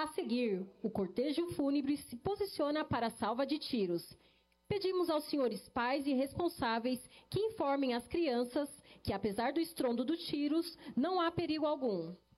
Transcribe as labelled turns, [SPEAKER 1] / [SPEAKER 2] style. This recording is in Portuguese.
[SPEAKER 1] A seguir, o cortejo fúnebre se posiciona para a salva de tiros. Pedimos aos senhores pais e responsáveis que informem às crianças que, apesar do estrondo dos tiros, não há perigo algum.